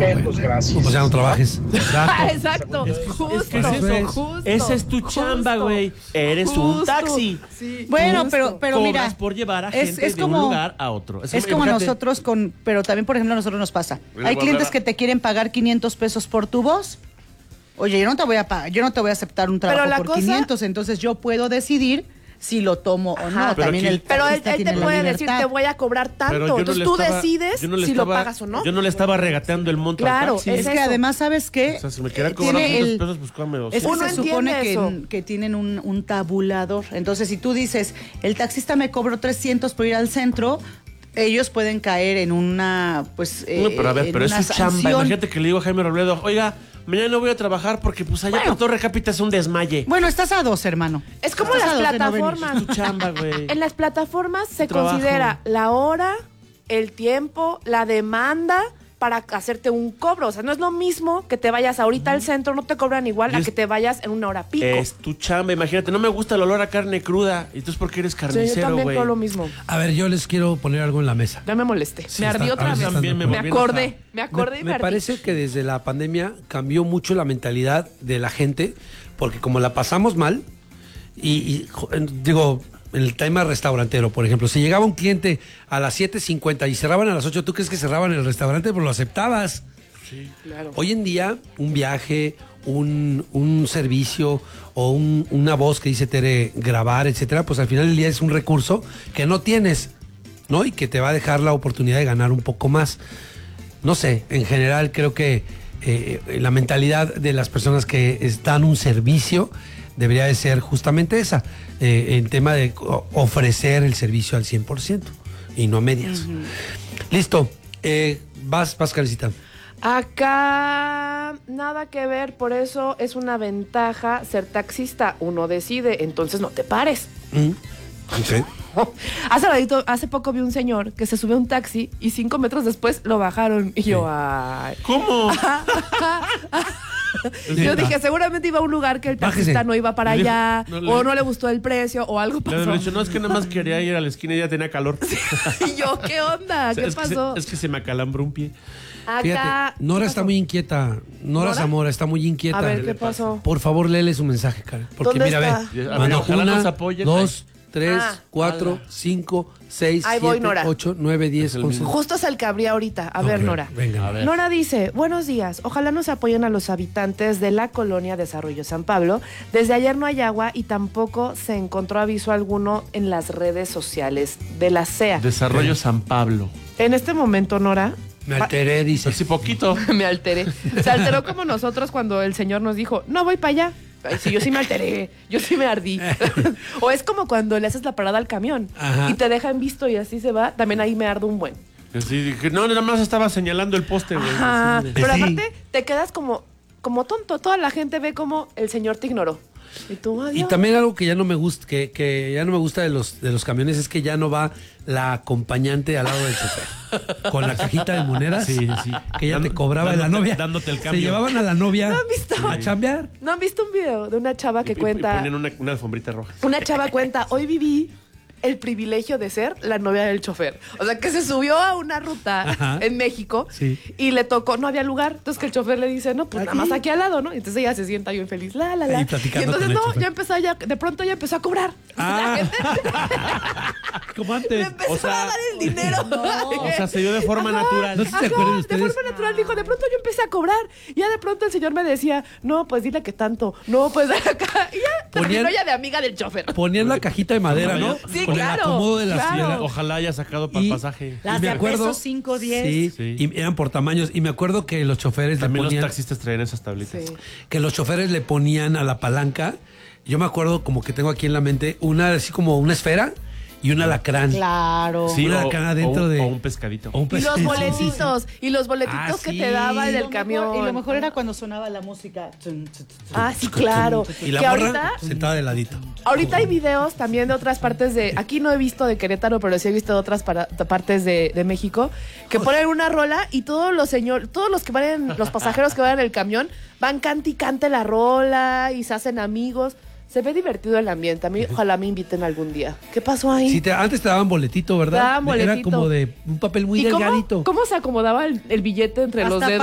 Pues gracias. Pues ya no trabajes. Exacto. Justo. Esa es tu chamba, güey. Eres un taxi. Sí, bueno, pero mira, Cobras por llevar a gente de un lugar a otro. Es como nosotros pero también, por ejemplo, a nosotros nos pasa. Hay clientes que te quieren pagar 500 pesos por tu voz. Oye, yo no te voy a pagar, yo no te voy a aceptar un trabajo por 500, entonces yo puedo decidir si lo tomo o no. Pero también Pero él te puede decir, te voy a cobrar tanto. Entonces tú decides si lo pagas o no. Yo no le estaba regateando el monto Claro, al taxi. es que además, ¿sabes qué? O sea, si me quería cobrar 200 pesos, pues cóbrame 200. Es que Uno se supone entiende que tienen un tabulador. Entonces, si tú dices, el taxista me cobró 300 por ir al centro, ellos pueden caer en una, pues, No, pero a ver, pero es su chamba. sanción. Imagínate que le digo a Jaime Robledo, oiga, mañana no voy a trabajar porque pues allá por Torre Cápita es un desmaye. Bueno, estás a 2, hermano. Es como Estás las a 2 de no venir. plataformas. Es tu chamba, güey. En las plataformas se Trabajo. considera la hora, el tiempo, la demanda para hacerte un cobro. O sea, no es lo mismo que te vayas ahorita al centro, no te cobran igual a que te vayas en una hora pico. Es tu chamba, imagínate, no me gusta el olor a carne cruda. ¿Y entonces por qué eres Sí, yo carnicero, también güey? todo lo mismo. A ver, yo les quiero poner algo en la mesa. Ya me molesté. Sí, me ardí está- otra a vez. veces también me Me volví acordé. Me acordé y me Me ardí. parece que desde la pandemia cambió mucho la mentalidad de la gente, porque como la pasamos mal, digo, en el tema restaurantero, por ejemplo, si llegaba un cliente a las 7:50 y cerraban a las 8, ¿tú crees que cerraban el restaurante? Pues lo aceptabas. Sí, claro. Hoy en día, un viaje, un servicio o una voz que dice Tere grabar, etcétera, pues al final del día es un recurso que no tienes, ¿no? Y que te va a dejar la oportunidad de ganar un poco más. No sé, en general creo que la mentalidad de las personas que dan un servicio debería de ser justamente esa, en tema de ofrecer el servicio al 100% y no a medias. Listo, vas, Karencita. Acá nada que ver, por eso es una ventaja ser taxista. Uno decide, entonces no te pares. Ok. Hace poco vi un señor que se subió a un taxi y 5 metros después lo bajaron. Y yo, ay. ¿Cómo? Yo dije, seguramente iba a un lugar que el taxista Bájese. no iba para allá, No le- o no le gustó el precio, o algo Le pasó. había dicho, no, es que nada más quería ir a la esquina y ya tenía calor. Y yo, ¿qué onda? O sea, ¿Qué es pasó? es que se me acalambró un pie. Acá. Fíjate, Nora ¿qué está pasó? muy inquieta. Nora ¿Nora? Zamora está muy inquieta. A ver, ¿qué pasó? Por favor, léele su mensaje, Karen. Porque ¿Dónde mira, está? ve. A ver, Mano, ojalá nos 1, apoyen. 2, 3, Ah. 4, 5, 6, Ahí voy, 7, Nora. 8, 9, 10, Es el 11. mismo. Justo es el que abrí ahorita. A ver, Ok, Nora. venga. A ver. Nora dice, buenos días, ojalá nos apoyen a los habitantes de la colonia Desarrollo San Pablo. Desde ayer no hay agua y tampoco se encontró aviso alguno en las redes sociales de la CEA. Desarrollo San Pablo. En este momento, Nora, Me alteré, dice. Así poquito. me alteré. Se alteró como nosotros cuando el señor nos dijo, no voy para allá. Ay, sí, yo sí me alteré, yo sí me ardí. O es como cuando le haces la parada al camión Ajá. y te dejan visto y así se va, también ahí me ardo un buen. Así dije, no, nada más estaba señalando el poste, güey. Ajá, Así de- pero Sí. aparte te quedas como tonto, toda la gente ve como el señor te ignoró. Y tú, adiós. Y también algo que ya no me gusta, que ya no me gusta de los camiones es que ya no va la acompañante al lado del chofer. Con la cajita de monedas. Sí, sí. Que ya te Dando- cobraba la dándote- novia. dándote el Se cambio. llevaban a la novia ¿No han visto? a chambear. ¿No han visto un video de una chava que Y cuenta? ponían una alfombrita roja. Una chava cuenta, hoy viví el privilegio de ser la novia del chofer. O sea, que se subió a una ruta Ajá. en México Sí. y le tocó, no había lugar. Entonces que el chofer le dice, no, pues nada más aquí al lado, ¿no? Entonces ella se sienta bien feliz, la. Ahí Y platicando entonces con el no, chofer. de pronto ya empezó a cobrar. Ah. La gente Como le antes. empezó O sea, a dar el dinero. O sea, se dio de forma natural. No sé si se acuerdan De ustedes. forma natural dijo, de pronto yo empecé a cobrar. Y ya de pronto el señor me decía, no, pues dile que tanto. No, pues acá. Y ya terminó ya de amiga del chofer. Ponían la cajita de madera, ¿no? Sí, Con claro, el acomodo de la claro. señora. Ojalá haya sacado para el pasaje. Las y me de a acuerdo, peso 5, 10. Sí, Sí. y eran por tamaños. Y me acuerdo que los choferes También le ponían, los taxistas traían esas tablitas. Sí. que los choferes le ponían a la palanca. Yo me acuerdo como que tengo aquí en la mente una así como una esfera y un alacrán. Claro. Sí, Una o, acá adentro o un- de- o un pescadito. O un Y los sí, sí, sí. boletitos, y los boletitos Ah, que sí. te daba el Y del lo camión. mejor- Y lo mejor era cuando sonaba la música. Ah, sí, claro. Y la que morra ahorita, sentada de ladito. ahorita hay videos también de otras partes de... Aquí no he visto de Querétaro, pero sí he visto de otras partes de México, que ponen una rola y todos los que van los pasajeros que van en el camión, van cante y cante la rola y se hacen amigos. Se ve divertido el ambiente. A mí, ojalá me inviten algún día. ¿Qué pasó ahí? Sí, antes te daban boletito, ¿verdad? Daban Era boletito. como de un papel muy ¿Y delgadito. cómo se acomodaba el billete entre Hasta los dedos?